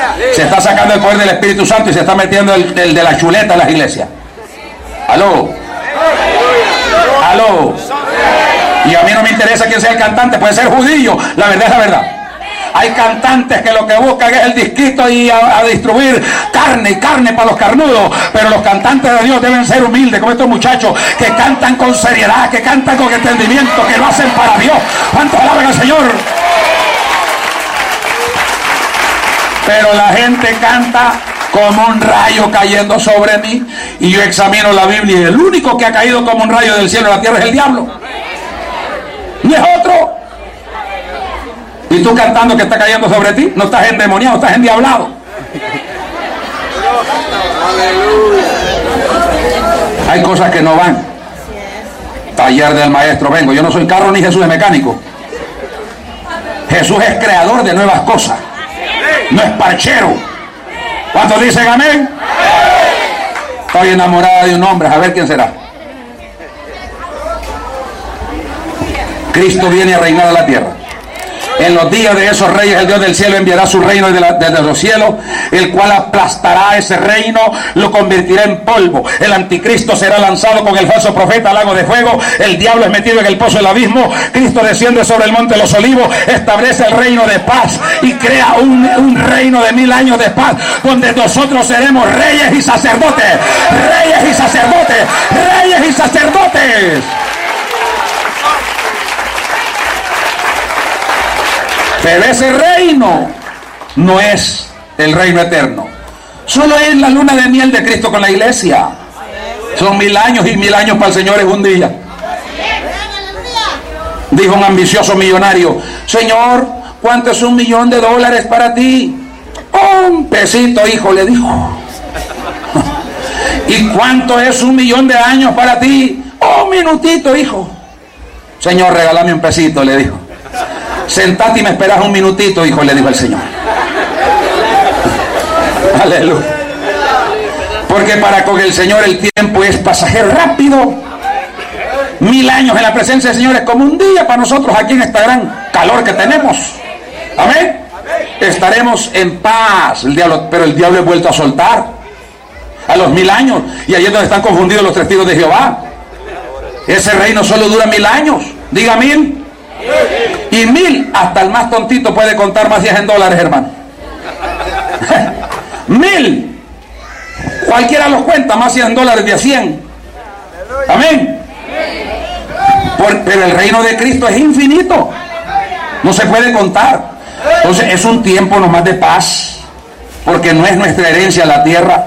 Se está sacando el poder del Espíritu Santo y se está metiendo el de la chuleta en las iglesias. Aló. Aló. Y a mí no me interesa quién sea el cantante, puede ser judío, la verdad es la verdad. Hay cantantes que lo que buscan es el disquito y a distribuir carne y carne para los carnudos, pero los cantantes de Dios deben ser humildes, como estos muchachos que cantan con seriedad, que cantan con entendimiento, que lo hacen para Dios. ¿Cuántos alaban al Señor? Pero la gente canta como un rayo cayendo sobre mí, y yo examino la Biblia y el único que ha caído como un rayo del cielo a la tierra es el diablo, no es otro. Y tú cantando que está cayendo sobre ti, no estás endemoniado, estás endiablado. Hay cosas que no van. Taller del maestro vengo. Yo no soy carro ni Jesús es mecánico. Jesús es creador de nuevas cosas, no es parchero. ¿Cuántos dicen amén? Estoy enamorada de un hombre, a ver quién será. Cristo viene a reinar a la tierra. En los días de esos reyes, el Dios del cielo enviará su reino desde los cielos, el cual aplastará ese reino, lo convertirá en polvo. El anticristo será lanzado con el falso profeta al lago de fuego. El diablo es metido en el pozo del abismo. Cristo desciende sobre el monte de los olivos, establece el reino de paz y crea un reino de 1000 años de paz, donde nosotros seremos reyes y sacerdotes. Reyes y sacerdotes. Reyes y sacerdotes. Pero ese reino no es el reino eterno. Solo es la luna de miel de Cristo con la iglesia. Son 1000 años, y 1000 años para el Señor es un día. Dijo un ambicioso millonario: Señor, ¿cuánto es $1.000.000 para ti? Un pesito, hijo, le dijo. ¿Y cuánto es 1.000.000 de años para ti? Un minutito, hijo. Señor, regálame un pesito, le dijo. Sentate y me esperas un minutito, hijo, le dijo el Señor. Aleluya. Porque para con el Señor el tiempo es pasajero, rápido. 1000 años en la presencia del Señor es como un día para nosotros aquí en esta gran calor que tenemos. Amén. Estaremos en paz. Pero el diablo es vuelto a soltar a los 1000 años. Y ahí es donde están confundidos los testigos de Jehová. Ese reino solo dura 1000 años. Diga 1000. Y 1000, hasta el más tontito puede contar más 10 en dólares, hermano. 1000, cualquiera los cuenta, más 100 dólares de a 100. Amén. Pero el reino de Cristo es infinito, no se puede contar. Entonces es un tiempo nomás de paz, porque no es nuestra herencia la tierra.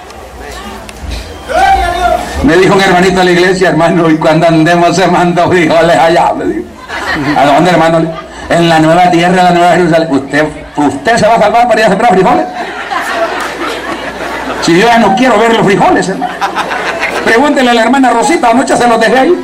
Me dijo un hermanito de la iglesia: hermano, y cuando andemos se manda frijoles allá, me dijo. ¿A dónde, hermano? En la nueva tierra, la nueva Jerusalén. ¿Usted se va a salvar para ir a sembrar frijoles? Si yo ya no quiero ver los frijoles, hermano. Pregúntele a la hermana Rosita, anoche se los dejé ahí.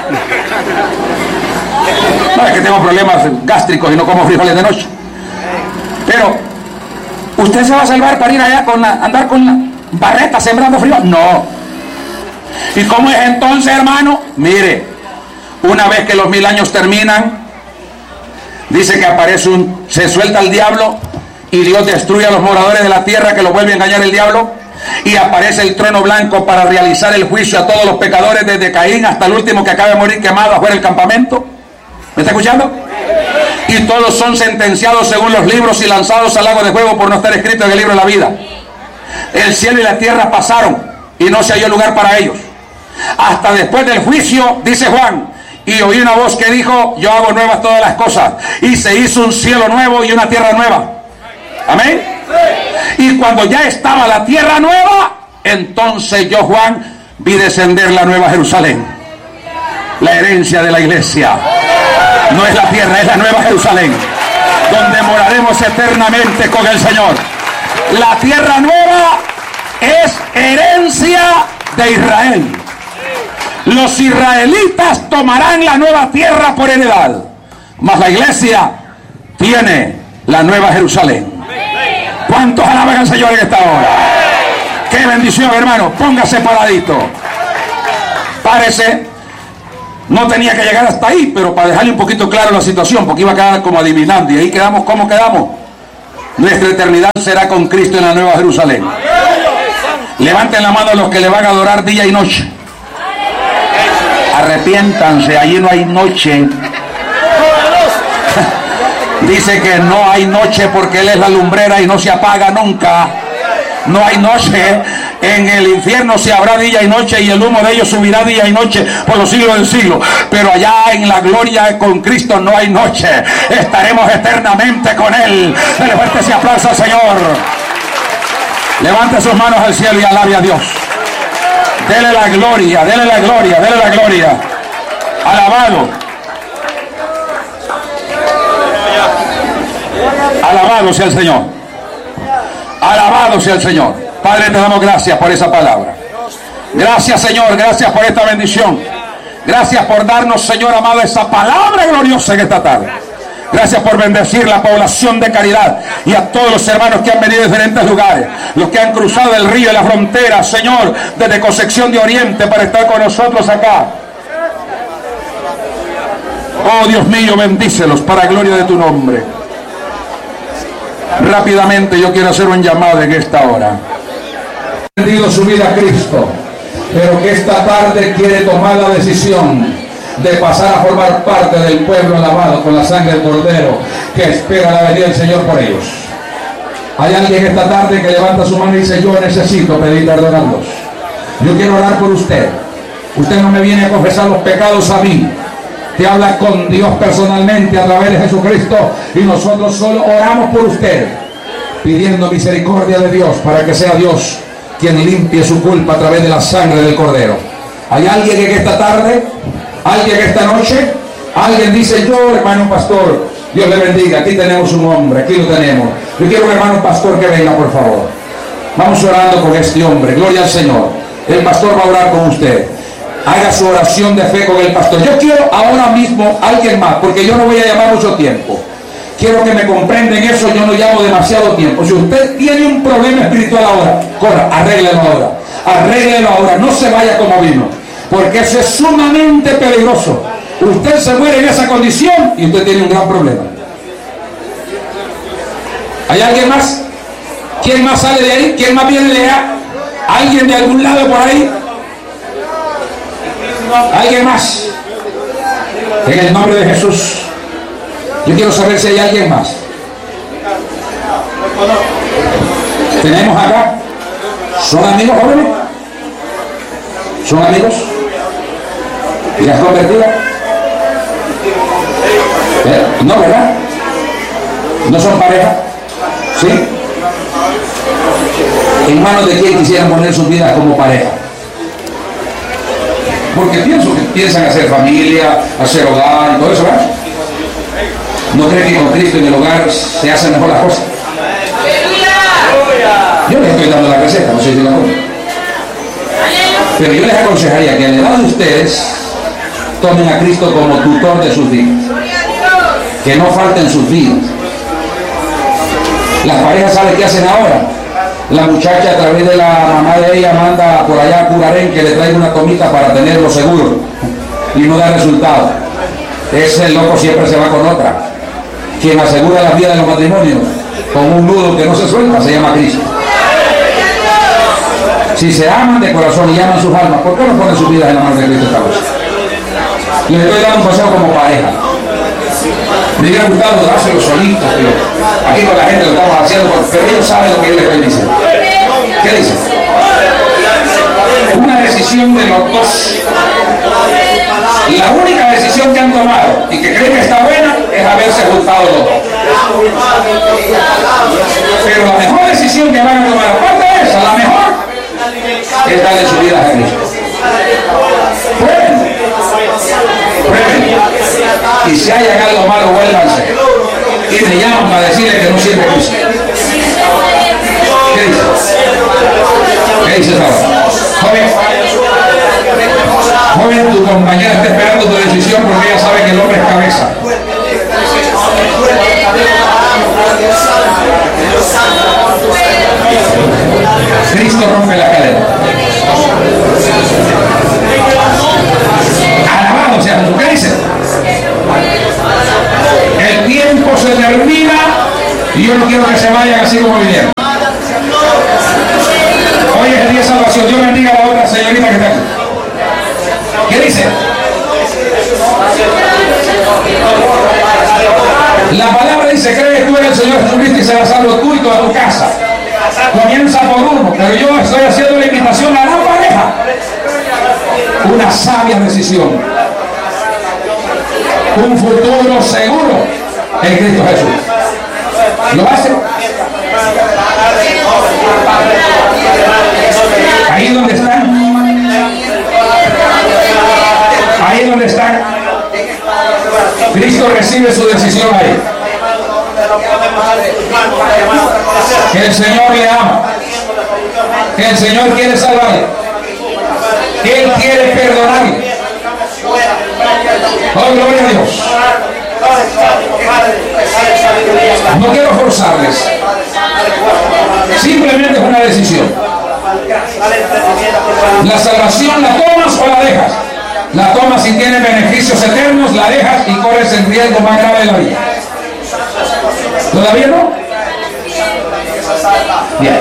No, es que tengo problemas gástricos y no como frijoles de noche. Pero, ¿usted se va a salvar para ir allá andar con la barreta sembrando frijoles? No. ¿Y cómo es entonces, hermano? Mire, una vez que los 1000 años terminan, dice que se suelta el diablo y Dios destruye a los moradores de la tierra, que los vuelve a engañar el diablo, y aparece el trono blanco para realizar el juicio a todos los pecadores, desde Caín hasta el último que acaba de morir quemado afuera del campamento. ¿Me está escuchando? Y todos son sentenciados según los libros y lanzados al lago de fuego por no estar escritos en el libro de la vida. El cielo y la tierra pasaron y no se halló lugar para ellos. Hasta después del juicio, dice Juan, y oí una voz que dijo: yo hago nuevas todas las cosas. Y se hizo un cielo nuevo y una tierra nueva. Amén. Y cuando ya estaba la tierra nueva, entonces yo, Juan, vi descender la nueva Jerusalén, la herencia de la iglesia. No es la tierra, es la nueva Jerusalén, donde moraremos eternamente con el Señor. La tierra nueva es herencia de Israel. Los israelitas tomarán la nueva tierra por heredad, mas la iglesia tiene la nueva Jerusalén. ¿Cuántos alaban al Señor en esta hora? ¡Qué bendición, hermano! Póngase paradito. Párese. No tenía que llegar hasta ahí, pero para dejarle un poquito claro la situación, porque iba a quedar como adivinando. Y ahí quedamos, ¿cómo quedamos? Nuestra eternidad será con Cristo en la Nueva Jerusalén. Levanten la mano los que le van a adorar día y noche. Arrepiéntanse, allí no hay noche. Dice que no hay noche porque Él es la lumbrera y no se apaga nunca. No hay noche. En el infierno se habrá día y noche y el humo de ellos subirá día y noche por los siglos del siglo. Pero allá en la gloria con Cristo no hay noche. Estaremos eternamente con Él. Dele fuerte ese aplauso al Señor. Levante sus manos al cielo y alabe a Dios. Dele la gloria, dele la gloria, dele la gloria. Alabado. Alabado sea el Señor. Alabado sea el Señor. Padre, te damos gracias por esa palabra. Gracias, Señor, gracias por esta bendición. Gracias por darnos, Señor amado, esa palabra gloriosa en esta tarde. Gracias por bendecir la población de Caridad y a todos los hermanos que han venido de diferentes lugares, los que han cruzado el río y la frontera, Señor, desde Concepción de Oriente para estar con nosotros acá. Oh Dios mío, bendícelos para gloria de tu nombre. Rápidamente yo quiero hacer un llamado en esta hora. Ha rendido su vida a Cristo, pero que esta tarde quiere tomar la decisión de pasar a formar parte del pueblo lavado con la sangre del Cordero, que espera la venida del Señor por ellos. Hay alguien esta tarde que levanta su mano y dice: yo necesito pedir perdón a Dios. Yo quiero orar por usted. Usted no me viene a confesar los pecados a mí. Te habla con Dios personalmente a través de Jesucristo, y nosotros solo oramos por usted, pidiendo misericordia de Dios para que sea Dios quien limpie su culpa a través de la sangre del Cordero. ¿Hay alguien que esta tarde, alguien que esta noche, alguien dice: yo, hermano pastor, Dios le bendiga, aquí tenemos un hombre, aquí lo tenemos, yo quiero un hermano pastor que venga, por favor? Vamos orando con este hombre, gloria al Señor. El pastor va a orar con usted. Haga su oración de fe con el pastor. Yo quiero ahora mismo alguien más, porque yo no voy a llamar mucho tiempo. Quiero que me comprenden eso, yo no llamo demasiado tiempo. Si usted tiene un problema espiritual ahora, corra, arréglelo ahora. Arréglelo ahora, no se vaya como vino, porque eso es sumamente peligroso. Usted se muere en esa condición y usted tiene un gran problema. ¿Hay alguien más? ¿Quién más sale de ahí? ¿Quién más viene de allá? ¿Alguien de algún lado por ahí? ¿Alguien más? En el nombre de Jesús. Yo quiero saber si hay alguien más. Tenemos acá. ¿Son amigos jóvenes? ¿Son amigos? ¿Y las convertidas? No, ¿verdad? ¿No son pareja? ¿Sí? ¿En manos de quién quisieran poner sus vidas como pareja? Porque piensan hacer familia, hacer hogar y todo eso, ¿verdad? ¿No creen que con Cristo en el hogar se hacen mejor las cosas? Yo les estoy dando la receta, no sé si la cosa. Pero yo les aconsejaría que en el lado de ustedes tomen a Cristo como tutor de sus vidas. Que no falten sus vidas. Las parejas, ¿saben qué hacen ahora? La muchacha, a través de la mamá de ella, manda por allá a Curarén que le traiga una tomita para tenerlo seguro y no da resultado. Ese loco siempre se va con otra. Quien asegura la vida de los matrimonios con un nudo que no se suelta se llama Cristo. Si se aman de corazón y aman sus almas, ¿por qué no ponen sus vidas en la mano de Cristo esta vez? Les estoy dando un consejo como pareja. Me hubiera gustado dárselo solito, pero aquí con la gente lo estamos haciendo, pero ellos saben lo que yo les estoy diciendo. ¿Qué dicen? Una decisión de los dos. La única decisión que han tomado y que creen que está buena es haberse juntado los dos. Pero la mejor decisión que van a tomar, aparte de esa, la mejor, es darle su vida a Cristo. Prueben. Y si hay algo malo, vuélvanse y me llaman para decirle que no sirve Cristo. ¿Qué dices? ¿Qué dices ahora? Joven, tu compañera está esperando tu decisión porque ella sabe que el hombre es cabeza. Cristo rompe la cadena. Alabado sea Jesús. ¿Qué dice? El tiempo se termina y yo no quiero que se Hoy es el día de salvación. Dios bendiga a la otra señorita que está aquí. ¿Qué dice? La palabra dice: cree tú en el Señor Jesucristo y serás salvo tú y toda tu casa. Comienza por uno, pero yo estoy haciendo la invitación a la pareja. Una sabia decisión. Un futuro seguro en Cristo Jesús. ¿Lo hace? Ahí donde están. Ahí donde están. Cristo recibe su decisión ahí. Que el Señor le ama. Que el Señor quiere salvarle. Que Él quiere perdonarle. Oh, gloria a Dios. No quiero forzarles. Simplemente es una decisión. La salvación la tomas o la dejas. La tomas si tiene beneficios eternos, la dejas y corres el riesgo más grave de la vida. ¿Todavía no? Bien.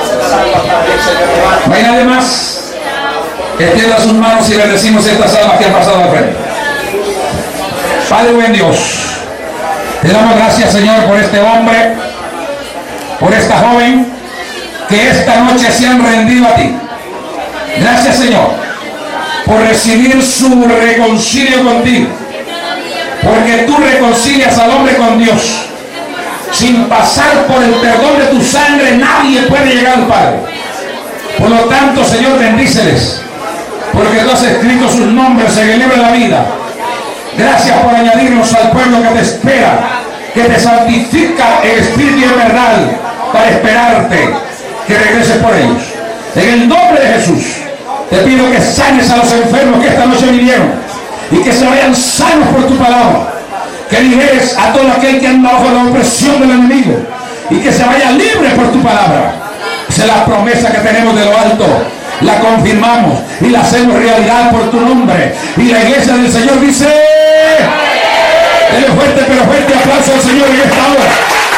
No hay nadie más. Extienda sus manos y le decimos estas almas que han pasado al frente. Padre buen Dios, te damos gracias, Señor, por este hombre, por esta joven que esta noche se han rendido a ti. Gracias, Señor, por recibir su reconcilio contigo, porque tú reconcilias al hombre con Dios. Sin pasar por el perdón de tu sangre nadie puede llegar al Padre. Por lo tanto, Señor, bendíceles, porque tú has escrito sus nombres en el libro de la vida. Gracias por añadirnos al pueblo que te espera, que te santifica en espíritu y en verdad, para esperarte que regreses por ellos. En el nombre de Jesús te pido que sanes a los enfermos que esta noche vinieron y que se vayan sanos por tu palabra, que liberes a todo aquel que anda bajo la opresión del enemigo y que se vaya libre por tu palabra. Esa es la promesa que tenemos de lo alto. La confirmamos y la hacemos realidad por tu nombre. Y la iglesia del Señor dice: denle fuerte pero fuerte aplauso al Señor en esta hora.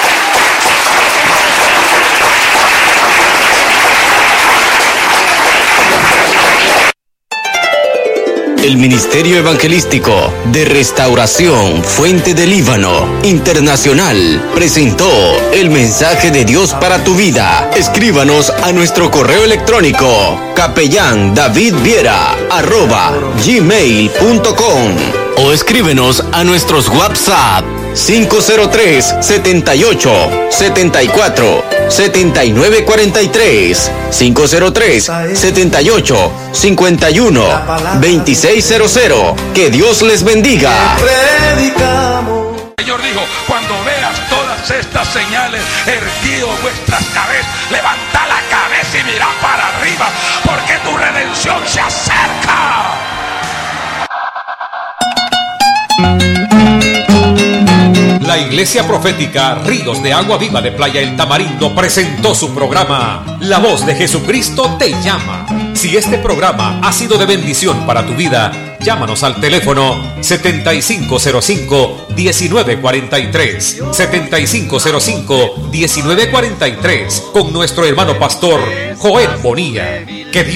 El Ministerio Evangelístico de Restauración Fuente del Líbano Internacional presentó el mensaje de Dios para tu vida. Escríbanos a nuestro correo electrónico capellandavidviera@gmail.com o escríbenos a nuestros WhatsApp 503-78-74-7943, 503-78-51-2600. Que Dios les bendiga. El Señor dijo: cuando veas todas estas señales, erguido vuestras cabezas, levanta la cabeza y mira para arriba, porque tu redención se acerca. La Iglesia Profética Ríos de Agua Viva de Playa El Tamarindo presentó su programa La Voz de Jesucristo te llama. Si este programa ha sido de bendición para tu vida, llámanos al teléfono 7505-1943, 7505-1943, con nuestro hermano pastor Joel Bonilla. Que